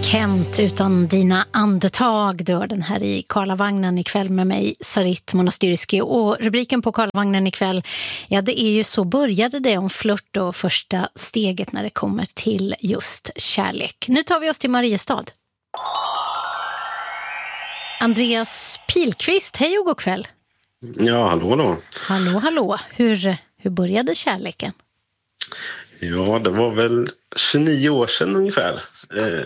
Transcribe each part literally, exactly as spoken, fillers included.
Kent utan dina andetag. Du har den här i Karlavagnen ikväll med mig, Sarit Monastyrski. Och rubriken på Karlavagnen ikväll, ja, det är ju så började det om flört och första steget när det kommer till just kärlek. Nu tar vi oss till Mariestad. Andreas Pilqvist, hej och god kväll. Ja, hallå då. Hallå, hallå. Hur, hur började kärleken? Ja, det var väl tjugonio år sedan ungefär. Eh,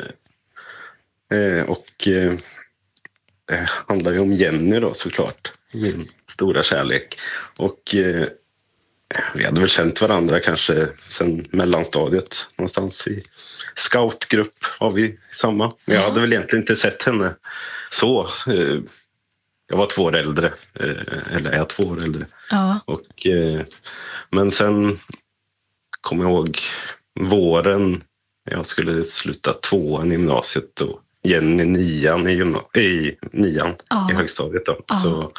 eh, och eh, det handlar ju om Jenny då såklart. Min stora kärlek. Och eh, vi hade väl känt varandra kanske sedan mellanstadiet. Någonstans i scoutgrupp var vi samma. Men jag hade väl egentligen inte sett henne så. Eh, jag var två år äldre. Eh, eller är jag två år äldre. Ja. Och, eh, men sen kommer jag ihåg våren. Jag skulle sluta tvåan i gymnasiet och Jenny nian i, gymna- i nian Ja. i högstadiet. Då. Ja. Så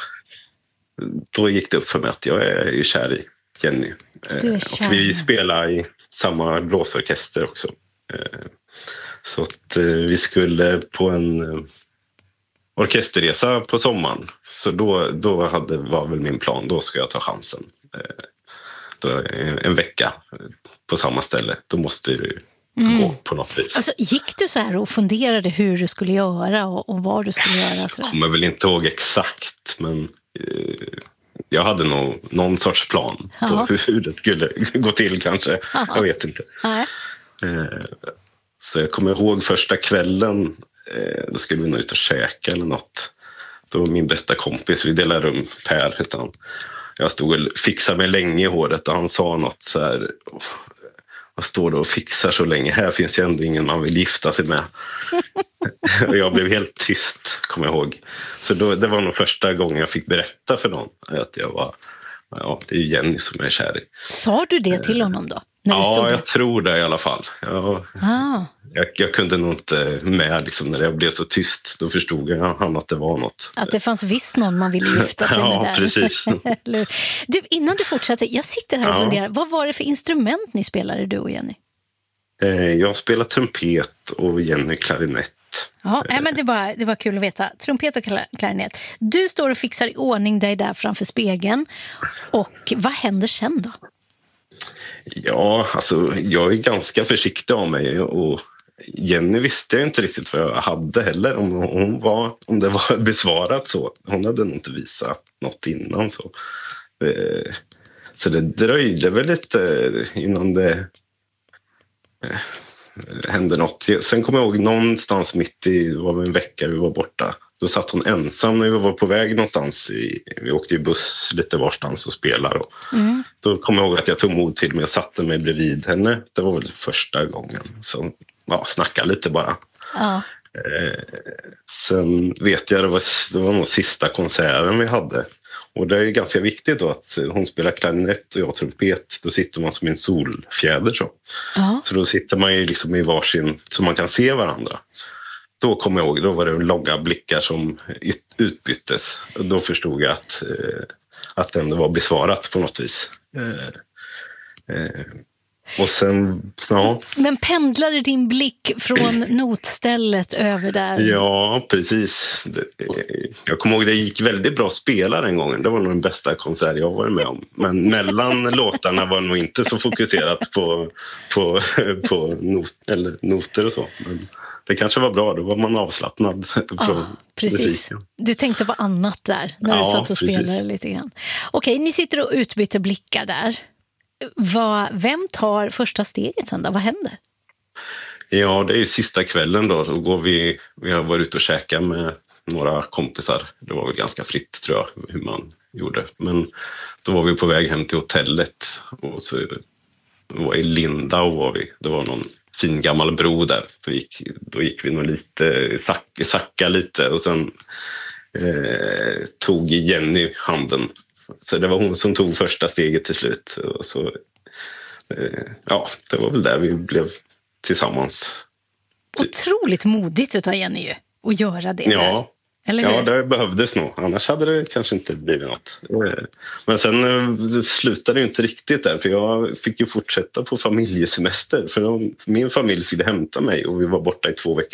då gick det upp för mig att jag är ju kär i Jenny. Du är kär. Och vi spelar i samma blåsorkester också. Så att vi skulle på en orkesterresa på sommaren. Så då, då hade, var väl min plan, då ska jag ta chansen. Då en vecka på samma ställe, då måste du mm. gå på något vis. Alltså, gick du så här och funderade hur du skulle göra och, och vad du skulle göra? Så jag kommer väl inte ihåg exakt, men eh, jag hade nog någon sorts plan på hur, hur det skulle gå till kanske. Aha. Jag vet inte. Eh, så jag kommer ihåg första kvällen, eh, då skulle vi nog ut och käka eller något. Då var min bästa kompis, vi delade rum, Per hette han. Jag stod och fixade mig länge i håret och han sa något så här: vad står du och fixar så länge? Här finns ju ändå ingen man vill gifta sig med. Och jag blev helt tyst, kommer jag ihåg. Så då, det var nog första gången jag fick berätta för någon att jag var, ja, det är ju Jenny som jag är kär i. Sa du det till honom då? När ja, du stod jag där? tror det i alla fall. Ja, ah. jag, jag kunde nog inte med liksom, när jag blev så tyst. Då förstod jag han att det var något. Att det fanns visst någon man ville gifta sig ja, med där. Precis. Du, innan du fortsätter, jag sitter här och ja. funderar. Vad var det för instrument ni spelade, du och Jenny? Eh, jag spelar trumpet och Jenny klarinett. Ja, äh, men det var, det var kul att veta. Trumpet och klarinett. Du står och fixar i ordning dig där framför spegeln. Och vad händer sen då? Ja, alltså jag är ganska försiktig av mig och Jenny visste jag inte riktigt vad jag hade heller. Om, hon var, om det var besvarat så. Hon hade nog inte visat något innan så. Så det dröjde väl lite innan det hände något. Sen kommer jag ihåg någonstans mitt i, det var en vecka vi var borta. Då satt hon ensam när vi var på väg någonstans. I, vi åkte i buss lite varstans och spelade. Och mm. Då kommer jag ihåg att jag tog mod till mig och satte mig bredvid henne. Det var väl första gången. Så ja, snacka lite bara. Ja. Eh, sen vet jag, det var, det var nog sista konserten vi hade. Och det är ju ganska viktigt då att hon spelar klarinett och jag trumpet. Då sitter man som en solfjäder så. Ja. Så då sitter man ju liksom i varsin, så man kan se varandra. Då kommer jag ihåg, då var det långa blickar som utbyttes. Och då förstod jag att, att det ändå var besvarat på något vis. Och sen, ja. Men pendlade din blick från notstället över där? Ja, precis. Jag kommer ihåg, det gick väldigt bra att spela den gången. Det var nog den bästa konsert jag varit med om. Men mellan låtarna var nog inte så fokuserat på, på, på not, eller noter och så. Men det kanske var bra, då var man avslappnad. Ja, precis. Musiken. Du tänkte på annat där när ja, du satt och spelade precis. Lite grann. Okej, ni sitter och utbyter blickar där. Vad, vem tar första steget sen då? Vad händer? Ja, det är ju sista kvällen då. Då går vi, vi har varit ute och käka med några kompisar. Det var väl ganska fritt tror jag hur man gjorde. Men då var vi på väg hem till hotellet. Och så var i Lindau var vi. Det var någon fin gammal bro där. Då gick, då gick vi nog lite, sack, sacka lite. Och sen eh, tog Jenny handen. Så det var hon som tog första steget till slut. Och så, eh, ja, det var väl där vi blev tillsammans. Otroligt modigt utav Jenny ju, att göra det ja. där. Eller hur? Ja, det behövdes nog. Annars hade det kanske inte blivit något. Men sen eh, slutade det inte riktigt där. För jag fick ju fortsätta på familjesemester. För de, min familj skulle hämta mig och vi var borta i två veckor.